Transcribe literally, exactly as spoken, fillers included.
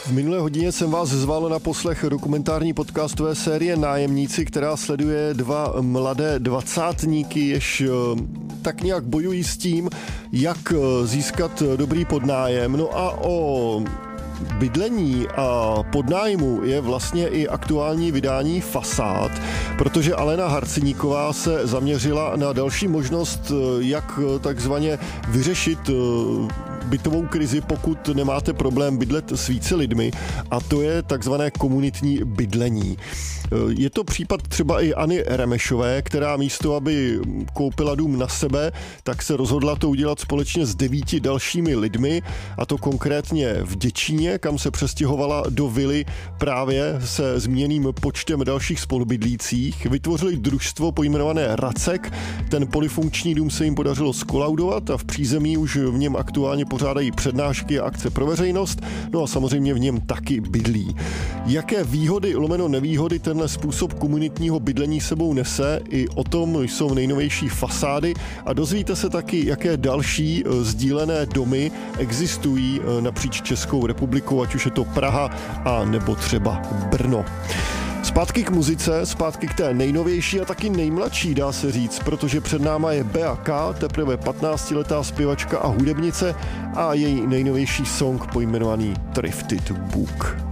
V minulé hodině jsem vás zval na poslech dokumentární podcastové série Nájemníci, která sleduje dva mladé dvacátníky, jež tak nějak bojují s tím, jak získat dobrý podnájem. No a o bydlení a podnájmu je vlastně i aktuální vydání Fasád, protože Alena Harceníková se zaměřila na další možnost, jak takzvaně vyřešit bytovou krizi, pokud nemáte problém bydlet s více lidmi, a to je takzvané komunitní bydlení. Je to případ třeba i Anny Remešové, která místo, aby koupila dům na sebe, tak se rozhodla to udělat společně s devíti dalšími lidmi, a to konkrétně v Děčíně, kam se přestěhovala do vily právě se zmíněným počtem dalších spolubydlících. Vytvořili družstvo pojmenované Racek, ten polyfunkční dům se jim podařilo skolaudovat a v přízemí už v něm aktuálně pořádají přednášky a akce pro veřejnost, no a samozřejmě v něm taky bydlí. Jaké výhody lomeno nevýhody tenhle způsob komunitního bydlení sebou nese, i o tom jsou nejnovější Fasády, a dozvíte se taky, jaké další sdílené domy existují napříč Českou republikou, ať už je to Praha a nebo třeba Brno. Zpátky k muzice, zpátky k té nejnovější a taky nejmladší, dá se říct, protože před náma je Bea K, teprve patnáctiletá zpěvačka a hudebnice, a její nejnovější song pojmenovaný Thrifted Book.